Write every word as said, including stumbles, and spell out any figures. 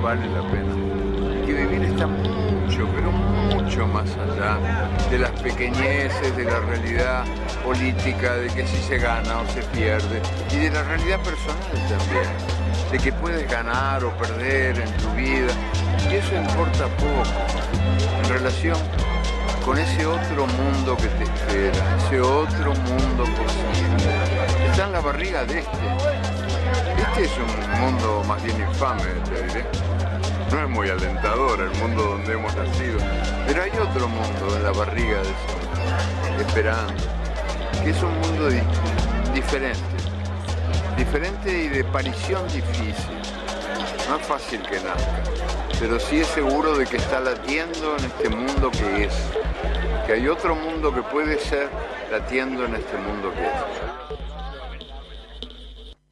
vale la pena. Que vivir está mucho, pero mucho más allá de las pequeñeces, de la realidad política, de que si se gana o se pierde, y de la realidad personal también, de que puedes ganar o perder en tu vida, y eso importa poco en relación con ese otro mundo que te espera, ese otro mundo posible. Está en la barriga de este. Este es un mundo más bien infame, te diré. No es muy alentador el mundo donde hemos nacido, pero hay otro mundo en la barriga de ese, esperando, que es un mundo di diferente, diferente y de parición difícil. No es fácil que nazca, pero sí es seguro de que está latiendo en este mundo que es, que hay otro mundo que puede ser latiendo en este mundo que es.